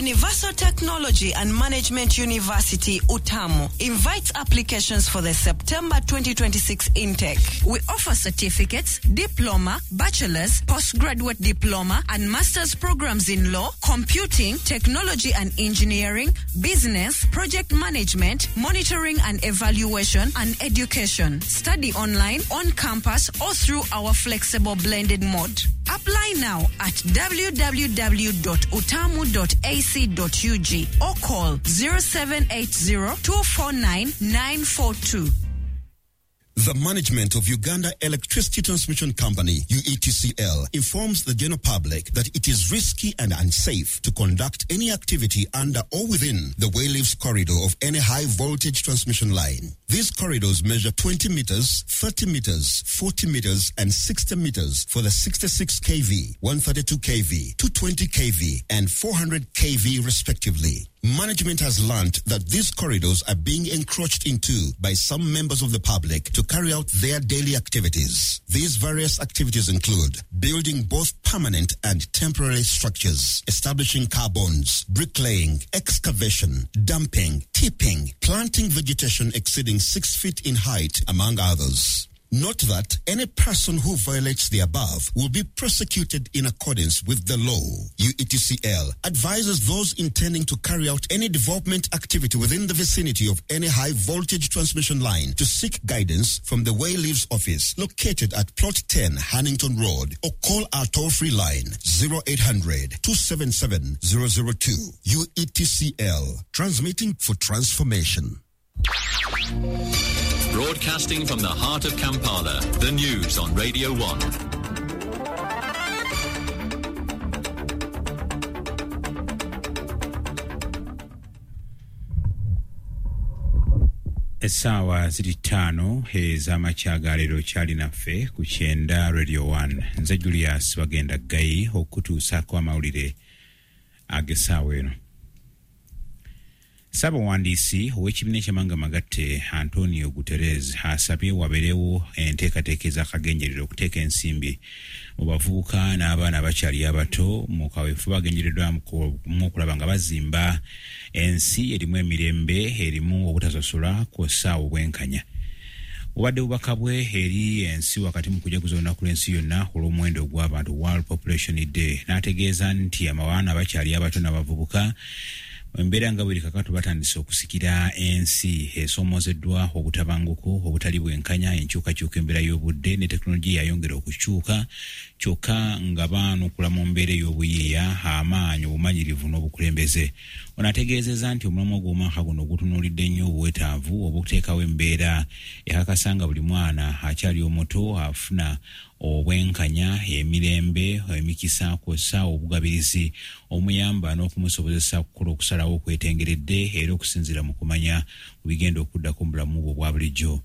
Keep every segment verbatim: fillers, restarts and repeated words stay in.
Universal Technology and Management University, Utamu, invites applications for the September twenty twenty-six intake. We offer certificates, diploma, bachelor's, postgraduate diploma, and master's programs in law, computing, technology and engineering, business, project management, monitoring and evaluation, and education. Study online, on campus, or through our flexible blended mode. Apply now at w w w dot utamu dot a c dot u g or call zero seven eight zero, two four nine, nine four two. The management of Uganda Electricity Transmission Company, U E T C L, informs the general public that it is risky and unsafe to conduct any activity under or within the Wayleaves corridor of any high-voltage transmission line. These corridors measure twenty meters, thirty meters, forty meters, and sixty meters for the sixty-six k V, one thirty-two k V, two twenty k V, and four hundred k V respectively. Management has learned that these corridors are being encroached into by some members of the public to carry out their daily activities. These various activities include building both permanent and temporary structures, establishing car bonds, bricklaying, excavation, dumping, tipping, planting vegetation exceeding six feet in height, among others. Note that any person who violates the above will be prosecuted in accordance with the law. U E T C L advises those intending to carry out any development activity within the vicinity of any high-voltage transmission line to seek guidance from the Wayleaves office located at Plot ten, Hannington Road, or call our toll-free line zero eight hundred, two seven seven, zero zero two. U E T C L, transmitting for transformation. Broadcasting from the heart of Kampala, the news on Radio one. Essaawa ziri ttaano ez'amakya leero kyali naffe ku kyenda Radio one. Nze Julius bagenda Gayi okutuusaako amawulire ag'essaawa eno. Ssaabawandiisi ow'ekibiina eky'amawanga amagatte Antonio Guterres asabye wabeerewo enteekateeka ez'akagenjerero okuteeka ensimbi mu bavubuka n'abaana abakyali abato mu kaweefube agenjereddwamu okulaba nga bazimba ensi erimu emirembe, erimu obutasosola kw'ossa obwenkanya. Obadde bubaka bwe eri ensi wakati mu kujaguza olunaku lw'ensi yonna olw'omuwendo gw'abantu World Population Day, n'ategeeza nti abaana abakyali abato n'abavubuka embeera nga buli kakatu batandise okusikira ensi esoomozeddwa obutabanguko, obutali bwenkanya, enkyukakyuka embeera y'obudde ne tekinologiya yayongera okukyuka, kyokka nga baanukula mu mbeera y'obuyiiya, amaanyi, obumanyirivu n'obukulembeze. Ono ategeezezza nti omulamwa gw'omwaka guno gutunuulidde nnyo obwetaavu obuteekawo embeera ekakasa buli mwana akyali omuto afuna obwenkanya, emirembe, emikisa kw'ossa obugabirizi omuyamba n'okumusobozesa okukola okusalawo okwetengeredde era okusinziira mu kumanya bigenda okuddako mu bulamu bwo obwa bulijjo.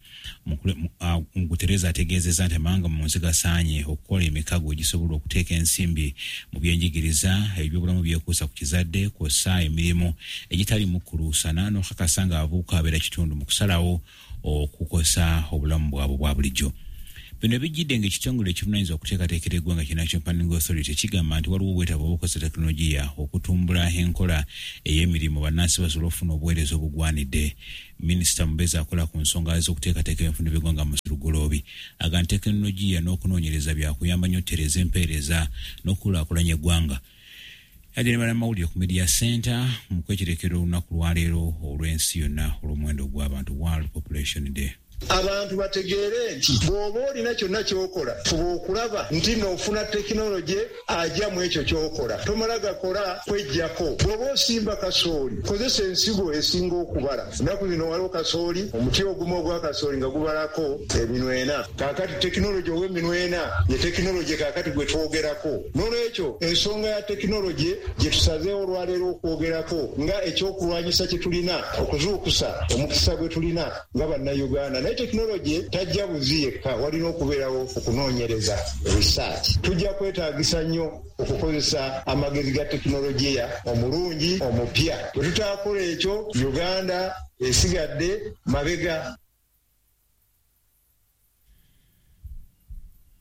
Guterres ategeezezza nti amawanga mu nsi gasaanye okukola emikago egisobola okuteeka ensimbi mu byenjigiriza, ebyobulamu byekuusa ku kizadde kw'ossa emirimu egitali mu kuluusana n'okukakasa nga abavubuka abeera kitundu mu kusalawo okukosa obulamu bwabwe obwa bulijjo. Bino bijjidde ng'ekitongole ekivunaanyizibwa okuteekateekera eggwanga ki National Planning Authority kigamba nti waliwo obwetaavu obukozesa tekinologiya okutumbula enkola ey'emirimu bannansi basobola okufuna obuweereza obugwanidde. Minisita Mubezi akola ku nsonga z'okuteekateeka ebinfuna by'eggwanga Masiro Golobi aga nti tekinologiya n'okunoonyereza byakuyamba nnyo okutereeza empeereza n'okukulaakulanya eggwanga. Yagenda mawulire ku Media Center mu kwekirekera olunaku lwaleero olw'ensi yonna olw'omuwendo gw'abantu World Population Day. Abantu bategeere nti bw'oba olina kyonna ky'okola fuba okulaba nti n'ofuna tekinologi ajja mu ekyo ky'okola, tomala gakola kwejjako. Bw'oba osimba kasooli kozesa ensigo esinga okubala. Ennaku zino waliwo kasooli, omuti ogumu ogwa kasooli nga gubalako eminwe ena. Kaakati tekinologi ow'eminwe ena ye tekinologi kaakati gwe twogerako. N'olwekyo ensonga ya tekinologi gye tusazeewo olwaleero okwogerako nga ekyokulwanyisa kye tulina okuzuukusa omukisa gwe tulina nga bannayuganda. Naye tekinologi tajja buzi yekka, walina okubeerawo okunoonyereza, research. Tujja kwetaagisa nnyo okukozesa amagezi ga tekinologiya omulungi omupya. Bwe tutaakola ekyo, Uganda esigadde mabega.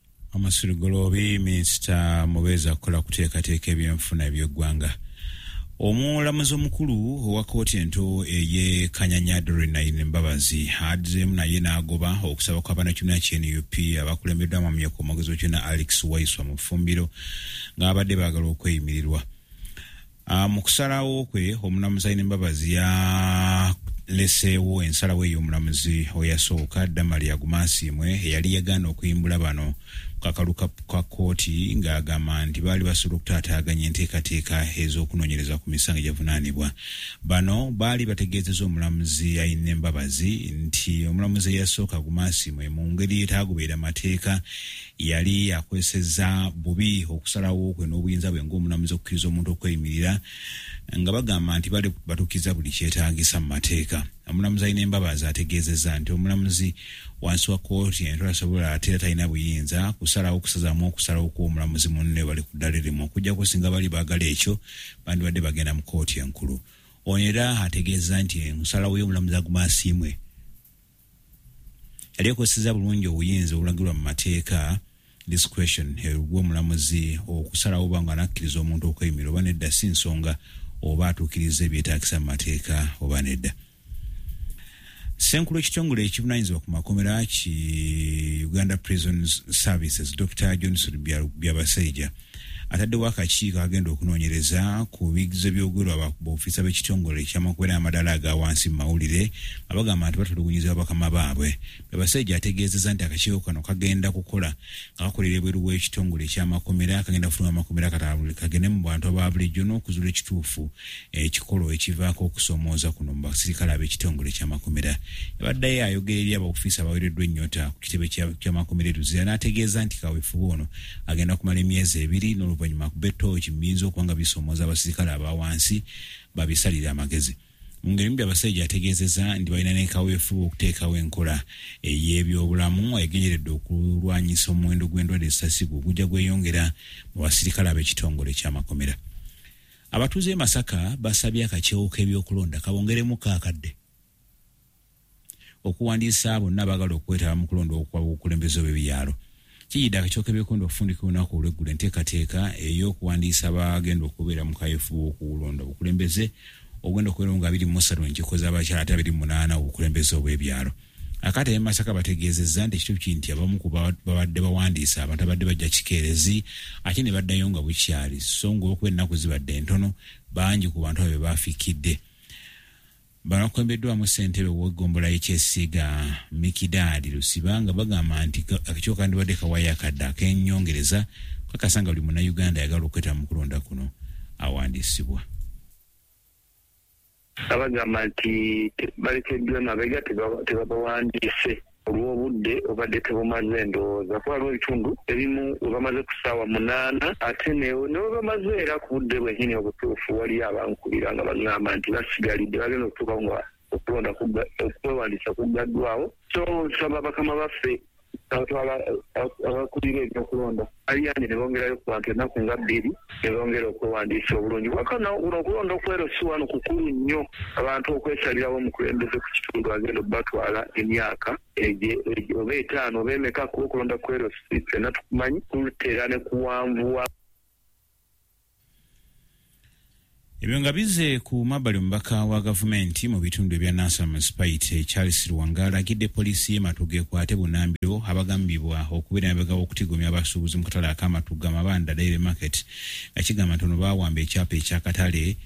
Amasiro Golobi, Minisita Mubezi akola kuteekateeka ebyenfuna by'eggwanga. Omulamuzi omukulu wa kkooti ento eye Kanyanya Doreen Mbabazi adizemu naye n'agoba okusaba kw'abaana cumi na N U P abakulembeddwa amamyeko omugezi kyonna Alex Waiswa mu ffumbiro ng'abadde baagala okweyimirirwa. Mu kusalawo kwe omulamuzi Mbabazi ya leseewo ensalawo ey'omulamuzi oyasooka Damali Agumasimwe eyali yagaana okuyimbula bano kakaluka kwa kkooti ng'agamba nti baali basobola okutaataaganya enteekateeka ez'okunoonyereza ku misango egyavunaanibwa. Bano baali bategeezezza omulamuzi Aine Mbabazi nti omulamuzi eyasooka Agumasimwe mu ngeri etaagoberera mateeka yali akwesezza bubi okusalawo kwe n'obuyinza bwe ng'omulamuzi okukkiriza omuntu okweyimirira nga bagamba nti bali batuukiza buli kyetaagisa mu mateeka. Omulamuzi Aine Mbabazi ategeezezza nti omulamuzi wansi wa kkooti ento asobola ate talina buyinza kusalawo kusazaamu okusalawo kw'omulamuzi munne bali ku ddala erimu okuggyako singa bali baagala ekyo bandibadde bagenda mu kkooti enkulu. Ono era ategeezza nti ensalawo y'omulamuzi Agumasimwe yali ekozesezza bulungi obuyinza obulagirwa mu mateeka discretion gw'omulamuzi okusalawo oba nga anakkiriza omuntu okweyimirira oba nedda si nsonga oba atuukiriza ebyetaagisa mu mateeka oba nedda. Senkulu ekitongole ekivunaanyizibwa ku makomera ki Uganda Prison Services Doctor Johnson Byabasajja ataddewo akakiiko agenda okunoonyereza ku bigizo by'ogerwa b'ofiisa b'ekitongole eky'amakomera amadala aga wansi mu mawulire nga bagamba nti batulugunyiza bakama baabwe. Byabasajja ategeezezza nti akakiiko kano kagenda kukola nga kakolera ebweru w'ekitongole eky'amakomera kagenda kufuna amakomera katabule kagende mu bantu aba bulijjo n'okuzuula ekituufu ekikolo ekivaako okusoomooza kuno mu basirikale ab'ekitongole eky'amakomera. Yabaddeyo ayogera eri abaofiisa abaweereddwa ennyota ku kitebe ky'amakomera eduzira n'ategeeza nti kaweefube ono agenda kumala emyezi ebiri n'oluvannyuma ku bettooki biyinza okuba nga bisoomooza abasirikale aba wansi babisalira amagezi. Mu ngeri mu Byabasajja ategeezezza nti balina ne kaweefube okuteekawo enkola ey'ebyobulamu egenyeredde okulwanyisa omuwendo gw'endwadde ezitasiigwa ogujja gweyongera mu basirikale ab'ekitongole ky'amakomera. Abatuuze e Masaka basabye akakiiko k'ebyokulonda kabongeremu kaakadde okuwandiisa bonna abaagala okwetaba mu kulonda okw'obukulembeze bw'ebyalo. Kijjidde akakiiko k'ebyokulonda okufundika olunaku olw'eggulu enteekateeka ey'okuwandiisa abagenda okubeera mu kaweefube okulonda obukulembeze ogenda okubeera nga abiri mu ssatu enkiko z'abakyala ate abiri mu munaana obukulembeze obw'ebyalo. Akati e Masaka bategeezezza nti ekituufu kiri nti abamu ku babadde bawandiisa abantu abadde bajja kikeerezi ate ne baddayo nga bukyali so ng'olwokuba ennaku zibadde ntono bangi ku bantu abo be baafikidde. Banakwembeddwamu ssentebe w'eggombolola y'ekyesiiga Mikidadi Lusiba nga bagamba nti akakiiko kandibadde kawaayo akadde ak'ennyongereza kakasa nga buli munnayuganda ayagala okwetaba mu kulonda kuno awandiisibwa. Abagamba nti balekeddwa mabega tebabawandiise olw'obudde obadde tebumaze endowooza kuba waliwo ebitundu ebimu we bamaze ku ssaawa munaana ate ne we bamaze era ku budde bwennyini obutuufu waliyo abankulira nga bagamba nti basigalidde bagenda okutuukawo nga okulonda okwewandiisa kuggaddwawo. So nsaba bakama baffe abakulira ebyokulonda aliyandi ne bongerayo ku bantu ennaku nga bbiri ne bongera okwewandiisa obulungi wakana uno okulonda okwero si wano kukulu nnyo abantu okwesalirawo omukulembeze ku kitundu agenda okubatwala emyaka oba etaano oba emeka kuba okulonda kwero si fenna tukumanyi kutera ne kuwanvuwa. Ebyo nga bize ku mabbali omubaka wa gavumenti mu bitundu ebya Nansana Municipality Charles Lwanga alagidde poliisi y'Ematuga ekwate bunnambiro abagambibwa okubeera emabega w'okutigomya abasuubuzi mu katale ak'Amatuga Mabanda Dairy Market nga kigamba nti ono baawamba ekyapa eky'akatale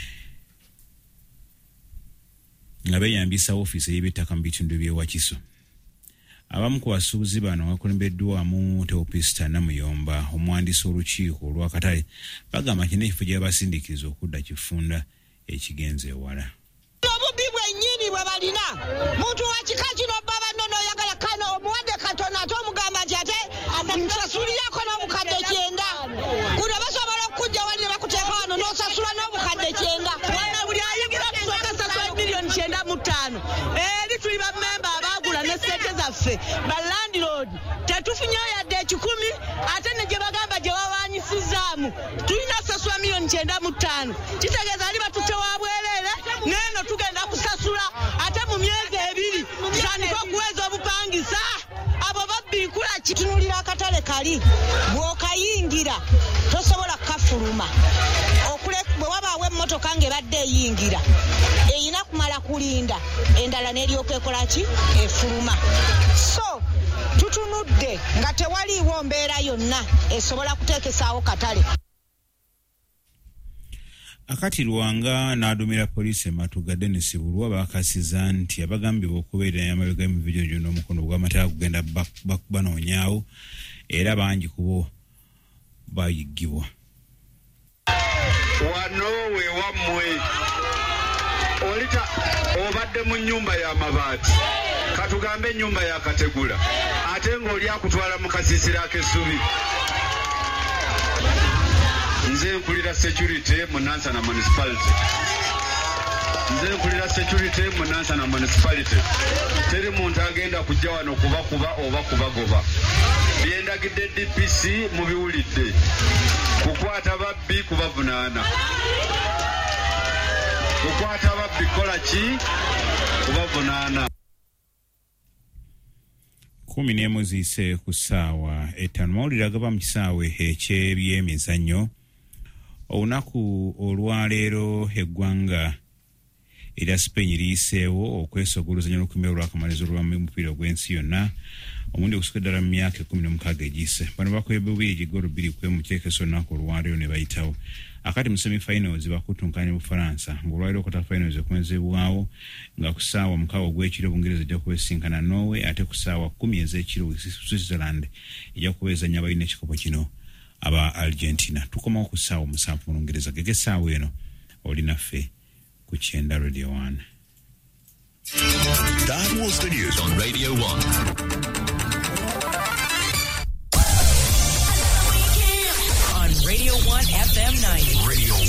nga beeyambisa woofiisi ey'eby'ettaka mu bitundu by'e Wakiso. Abamu ku basuubuzi bano bakulembeddwamu Teopista Namuyomba omuwandiisi olukiiko olw'akatale bagamba nti n'ekifo gye babasindiikiriza okudda kifunda ekigenze ewala. Obubi bwennyini bwe balina muntu wa kika kino baba nnono oyagala kano omuwadde katono ate omugamba nti ate nsasulirako n'obukadde kyenda kuno basobola okujja wali ne bakuteeka wano n'osasula n'obukadde kyenda wana buli ayigira kusooka sasula miliyoni kyenda mu ttaano eri tuli bammemba abaagula ne ssente zaffe balandiroodi tetufunyeyo yadde ekikumi ate ne gye bagamba gye bawaanyisizaamu tulina sasula miliyoni kyenda mu ttaano kitegeeza ali batutte wa bwereere neeno tugenda kusasula ate mu myezi ebiri tutandika okuweza obupangisa abo babbiikula kitunulira akatale kali bw'okayingira tosobola kukafuluma okule bwe wabaawo emmotoka ng'ebadde eyingira eyina kumala kulinda endala n'eryoka ekola ki efuluma. So tutunudde nga tewaliiwo mbeera yonna esobola kuteekesaawo katale. Akati Lwanga n'adumira poliisi e Matuga Dennis Bulwa bakasiza nti abagambibwa okubeera amabega y'emivijo gyonna omukono gw'amatala kugenda banoonyaawo era bangi kubo bayiggibwa. Wano we wammwe olita obadde mu nnyumba y'amabaati katugambe ennyumba ya kategula ate ng'oli akutwala mu kasiisira ak'essubi. Nze nkulira security mu Nansana municipality. Nze nkulira security mu Nansana municipality. Teri muntu agenda kujja wano kubakuba oba kubagoba. Byendagidde D P C mu biwulidde. Kukwata babbi kubavunaana. Kukwata babbi kola ki kubavunaana. kumi n'emu ziise ku ssaawa etaano. Mawulire agava mu kisaawe eky'ebyemizannyo. Olunaku olwaleero eggwanga erya Spain liyiseewo okwesogola oluzannya lw'okumirwa olw'akamalirizo olw'omupiira gw'ensi yonna omundi okusukka ddala mu myaka ekkumi n'omukaaga egiyise. Bano bakwebwa bubiri egigoolo bbiri ku emu mu kiteekeso olunaku olwaleero ne bayitawo. Akati mu semi-finals bakutunkana ne Bufalansa ng'olwaleero quarter finals ekomezebwawo nga ku ssaawa mukaaga ogw'ekiro Bungereza ejja kubesinkana Norway ate ku ssaawa kkumi ez'ekiro Switzerland ejja kubezanya abalina ekikopo kino aba Argentina. Tukomawo ku ssaawa musanvu mu Lungereza. Gege ssaawa eno oli naffe ku Kyenda Radio one. That was the news on Radio one. On Radio one F M ninety. Radio